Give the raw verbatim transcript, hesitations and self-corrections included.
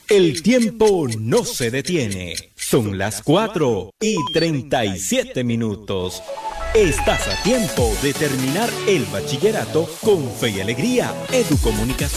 El tiempo no se detiene. Son las cuatro y treinta y siete minutos. Estás a tiempo de terminar el bachillerato con fe y alegría. Educomunicación.